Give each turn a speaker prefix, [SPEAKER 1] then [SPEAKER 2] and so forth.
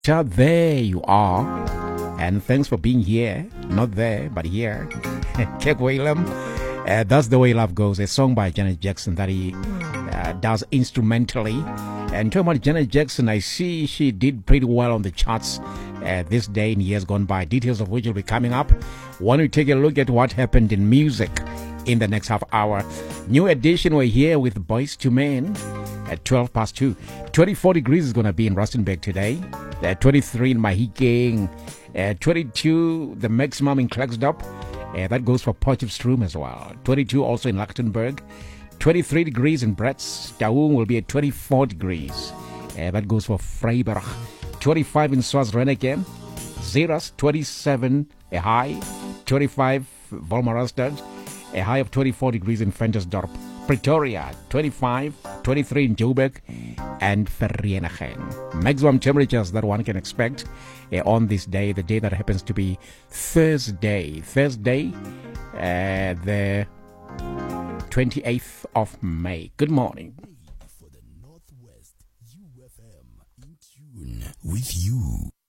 [SPEAKER 1] There you are. And thanks for being here. Not there, but here. Kek Whalem. That's the way love goes. A song by Janet Jackson that he does instrumentally. And talking about Janet Jackson, I see she did pretty well on the charts this day in years gone by. Details of which will be coming up. Why don't we take a look at what happened in music in the next half hour? New edition, we're here with Boys to Men at 12 past 2. 24 degrees is going to be in Rustenburg today. 23 in Mahikeng. 22 the maximum in Klerksdorp. That goes for Potchefstroom as well. 22 also in Lichtenberg. 23 degrees in Bretz. Daung will be at 24 degrees. That goes for Freiburg. 25 in Swazreneke. Zeras 27 a high. 25 Volmarastad. A high of 24 degrees in Ventersdorp. Pretoria 25, 23 in Joburg and Vereeniging. Maximum temperatures that one can expect on this day, the day that happens to be Thursday, the 28th of May. Good morning.
[SPEAKER 2] For the Northwest UFM in tune with you.